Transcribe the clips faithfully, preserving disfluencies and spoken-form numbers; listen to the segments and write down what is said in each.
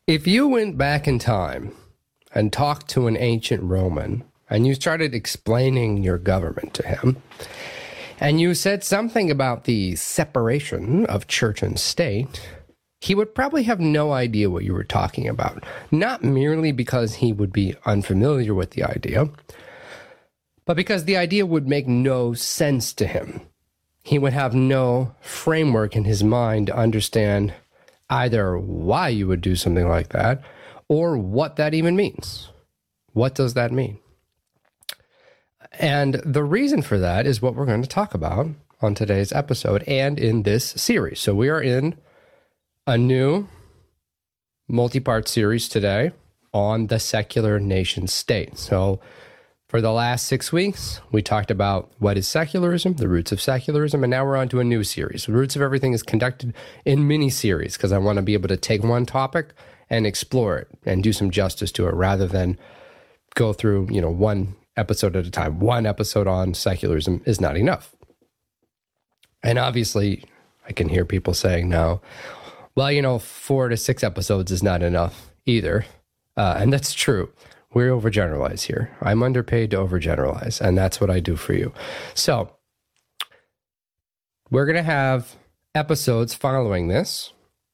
If you went back in time and talked to an ancient Roman and you started explaining your government to him, and you said something about the separation of church and state, he would probably have no idea what you were talking about. Not merely because he would be unfamiliar with the idea, but because the idea would make no sense to him. He would have no framework in his mind to understand either why you would do something like that or what that even means. What does that mean? And the reason for that is what we're going to talk about on today's episode and in this series. So we are in a new multi-part series today on the secular nation state. So for the last six weeks, we talked about what is secularism, the roots of secularism, and now we're on to a new series. The Roots of Everything is conducted in mini-series because I want to be able to take one topic and explore it and do some justice to it rather than go through, you know, one episode at a time. One episode on secularism is not enough. And obviously, I can hear people saying now, well, you know, four to six episodes is not enough either. Uh, and that's true. We overgeneralize here. I'm underpaid to overgeneralize, and that's what I do for you. So we're going to have episodes following this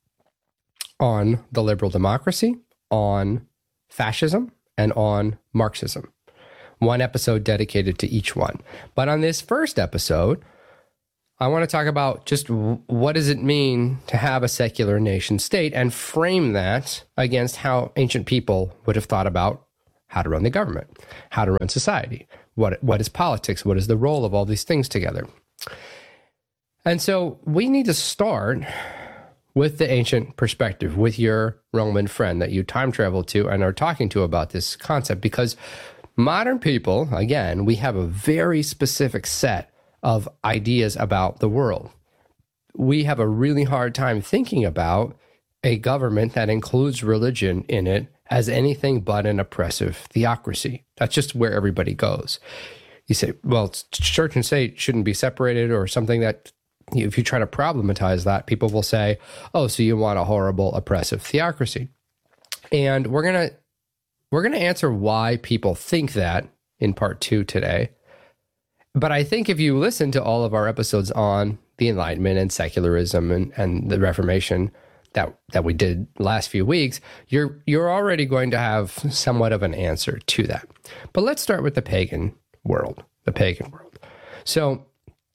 on the liberal democracy, on fascism, and on Marxism. One episode dedicated to each one. But on this first episode, I want to talk about just what does it mean to have a secular nation state and frame that against how ancient people would have thought about how to run the government, how to run society, what what is politics, what is the role of all these things together. And so we need to start with the ancient perspective, with your Roman friend that you time traveled to and are talking to about this concept, because modern people, again, we have a very specific set of ideas about the world. We have a really hard time thinking about a government that includes religion in it as anything but an oppressive theocracy. That's just where everybody goes. You say, well, church and state shouldn't be separated or something that, if you try to problematize that, people will say, oh, so you want a horrible oppressive theocracy. And we're going to we're going to answer why people think that in part two today. But I think if you listen to all of our episodes on the Enlightenment and secularism and, and the Reformation that that we did last few weeks, you're you're already going to have somewhat of an answer to that. But let's start with the pagan world, the pagan world. So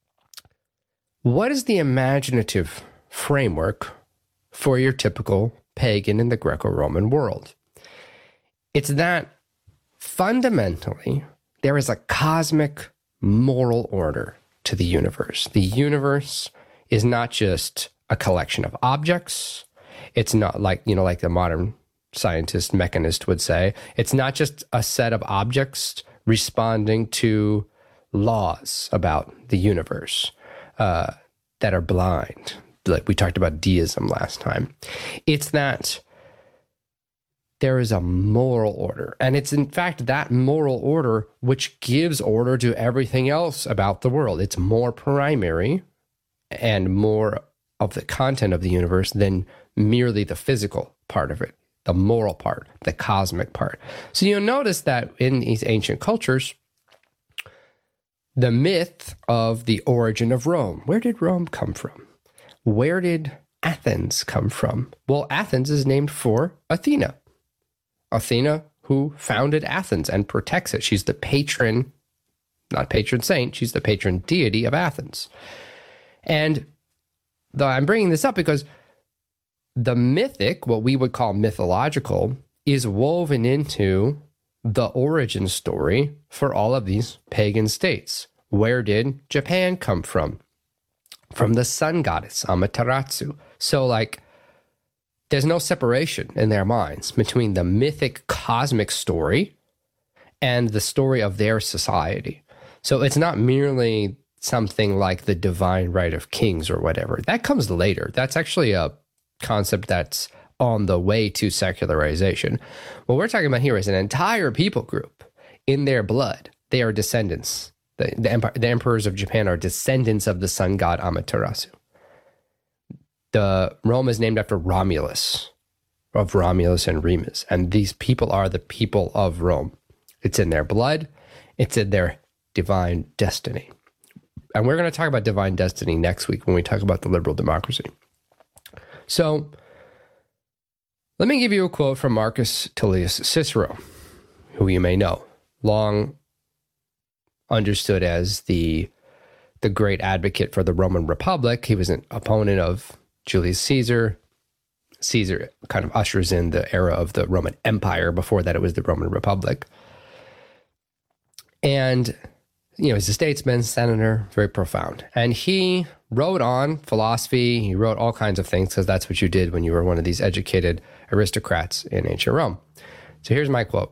what is the imaginative framework for your typical pagan in the Greco-Roman world? It's that fundamentally there is a cosmic moral order to the universe. The universe is not just a collection of objects. It's not like, you know, like the modern scientist, mechanist would say, it's not just a set of objects responding to laws about the universe uh, that are blind. Like we talked about deism last time. It's that there is a moral order. And it's in fact that moral order which gives order to everything else about the world. It's more primary and more of the content of the universe than merely the physical part of it, the moral part, the cosmic part. So you'll notice that in these ancient cultures, the myth of the origin of Rome, where did Rome come from? Where did Athens come from? Well, Athens is named for Athena. Athena, who founded Athens and protects it. She's the patron, not patron saint, she's the patron deity of Athens. And the, I'm bringing this up because the mythic, what we would call mythological, is woven into the origin story for all of these pagan states. Where did Japan come from? From the sun goddess, Amaterasu. So like, there's no separation in their minds between the mythic cosmic story and the story of their society. So it's not merely something like the divine right of kings or whatever. That comes later. That's actually a concept that's on the way to secularization. What we're talking about here is an entire people group. In their blood, they are descendants. The, the, empire, the emperors of Japan are descendants of the sun god Amaterasu. The Rome is named after Romulus. of Romulus and Remus. And these people are the people of Rome. It's in their blood. It's in their divine destiny. And we're going to talk about divine destiny next week when we talk about the liberal democracy. So let me give you a quote from Marcus Tullius Cicero, who you may know, long understood as the, the great advocate for the Roman Republic. He was an opponent of Julius Caesar. Caesar kind of ushers in the era of the Roman Empire. Before that, it was the Roman Republic. And, you know, he's a statesman, senator, very profound. And he wrote on philosophy. He wrote all kinds of things because that's what you did when you were one of these educated aristocrats in ancient Rome. So here's my quote.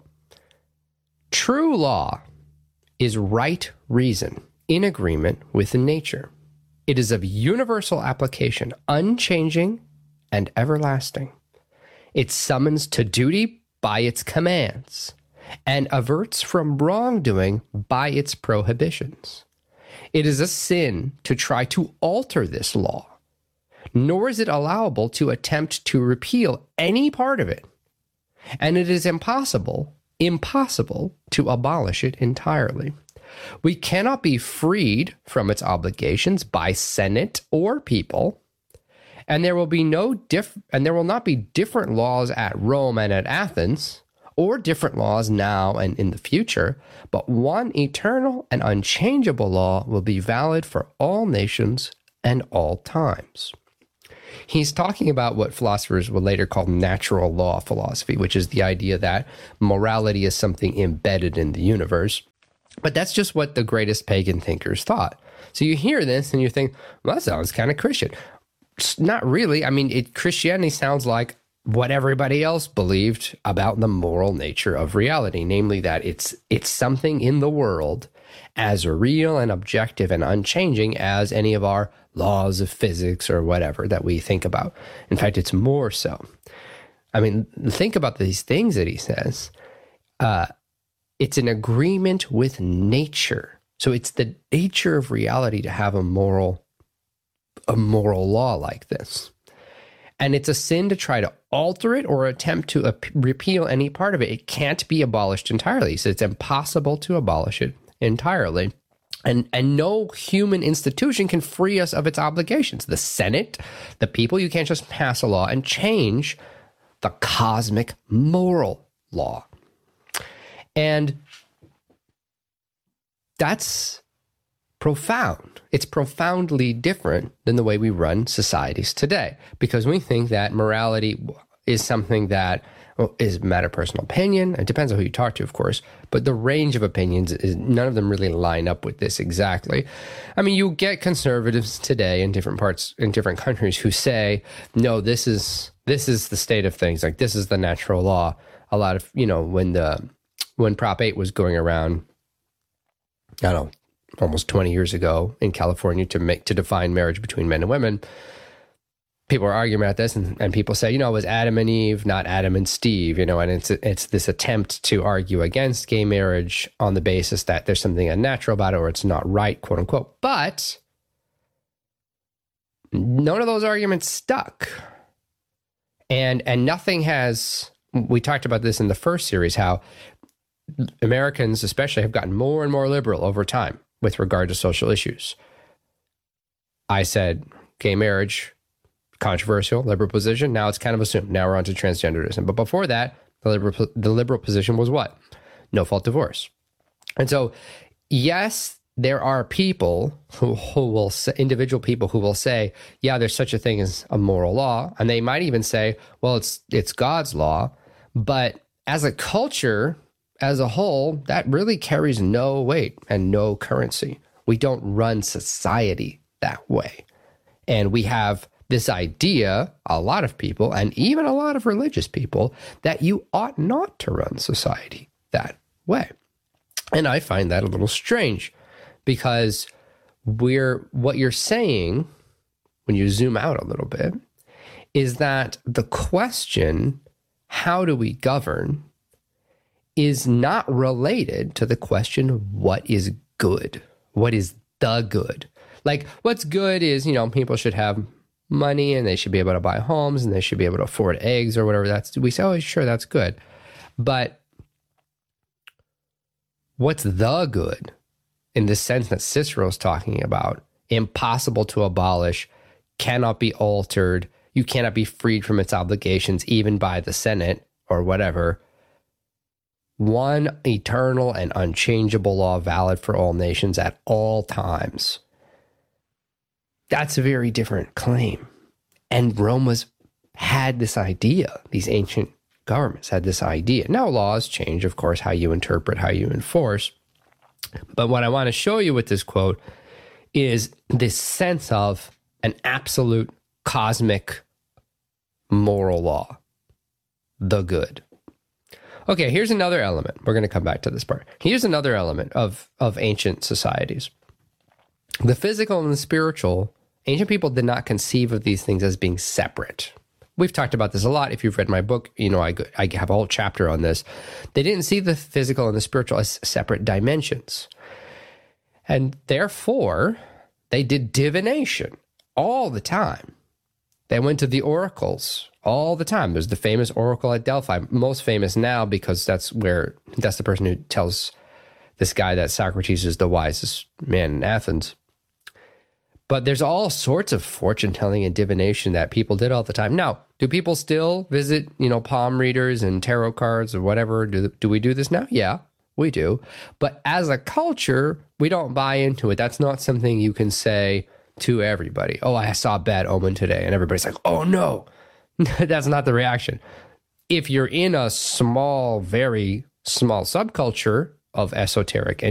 True law is right reason in agreement with nature. It is of universal application, unchanging and everlasting. It summons to duty by its commands and averts from wrongdoing by its prohibitions. It is a sin to try to alter this law, nor is it allowable to attempt to repeal any part of it. And it is impossible, impossible to abolish it entirely. We cannot be freed from its obligations by Senate or people, and there will be no diff- and there will not be different laws at Rome and at Athens, or different laws now and in the future, but one eternal and unchangeable law will be valid for all nations and all times. He's talking about what philosophers will later call natural law philosophy, which is the idea that morality is something embedded in the universe. But that's just what the greatest pagan thinkers thought. So you hear this and you think, well, that sounds kind of Christian. Not really. I mean, it, Christianity sounds like what everybody else believed about the moral nature of reality, namely that it's it's something in the world as real and objective and unchanging as any of our laws of physics or whatever that we think about. In fact, it's more so. I mean, think about these things that he says. Uh, it's an agreement with nature. So it's the nature of reality to have a moral, a moral law like this. And it's a sin to try to alter it or attempt to ap- repeal any part of it. It can't be abolished entirely. So it's impossible to abolish it entirely. And, and no human institution can free us of its obligations. The Senate, the people, you can't just pass a law and change the cosmic moral law. And that's profound. It's profoundly different than the way we run societies today, because we think that morality is something that well, is a matter of personal opinion. It depends on who you talk to, of course, but the range of opinions is none of them really line up with this exactly. I mean, you get conservatives today in different parts, in different countries who say, no, this is, this is the state of things. Like, this is the natural law. A lot of, you know, when the, when Prop eight was going around, I don't know, almost twenty years ago in California to make to define marriage between men and women, people are arguing about this, and, and people say, you know, it was Adam and Eve, not Adam and Steve, you know, and it's it's this attempt to argue against gay marriage on the basis that there's something unnatural about it or it's not right, quote unquote. But none of those arguments stuck. And and nothing has, we talked about this in the first series, how Americans especially have gotten more and more liberal over time with regard to social issues. I said gay marriage, controversial, liberal position. Now it's kind of assumed. Now we're on to transgenderism. But before that, the liberal, the liberal position was what? No fault divorce. And so, yes, there are people who, who will say, individual people who will say, yeah, there's such a thing as a moral law. And they might even say, well, it's it's God's law. But as a culture, as a whole, that really carries no weight and no currency. We don't run society that way. And we have this idea, a lot of people, and even a lot of religious people, that you ought not to run society that way. And I find that a little strange, because we're what you're saying, when you zoom out a little bit, is that the question, how do we govern, is not related to the question of what is good, what is the good. Like, what's good is, you know, people should have money and they should be able to buy homes and they should be able to afford eggs or whatever. That's, we say, oh, sure, that's good. But what's the good in the sense that Cicero's talking about? Impossible to abolish, cannot be altered. You cannot be freed from its obligations, even by the Senate or whatever. One eternal and unchangeable law valid for all nations at all times. That's a very different claim. And Rome was had this idea. These ancient governments had this idea. Now laws change, of course, how you interpret, how you enforce. But what I want to show you with this quote is this sense of an absolute cosmic moral law, the good. Okay, here's another element. We're going to come back to this part. Here's another element of, of ancient societies. The physical and the spiritual, ancient people did not conceive of these things as being separate. We've talked about this a lot. If you've read my book, you know, I, I have a whole chapter on this. They didn't see the physical and the spiritual as separate dimensions. And therefore, they did divination all the time. They went to the oracles all the time. There's the famous oracle at Delphi, most famous now because that's where, that's the person who tells this guy that Socrates is the wisest man in Athens. But there's all sorts of fortune telling and divination that people did all the time. Now, do people still visit, you know, palm readers and tarot cards or whatever? Do, do we do this now? Yeah, we do. But as a culture, we don't buy into it. That's not something you can say to everybody. Oh, I saw a bad omen today. And everybody's like, oh no, that's not the reaction. If you're in a small, very small subculture of esoteric and